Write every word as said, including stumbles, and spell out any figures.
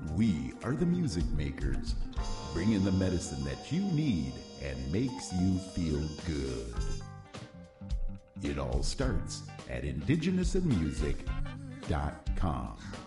We are the music makers, bringing the medicine that you need and makes you feel good. It all starts at indigenous in music dot com.